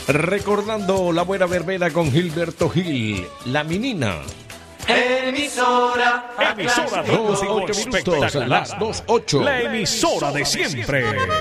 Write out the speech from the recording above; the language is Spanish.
Recordando la buena verbena con Gilberto Gil, La Menina. Emisora 2:08 minutos, las 2:08. La emisora de siempre.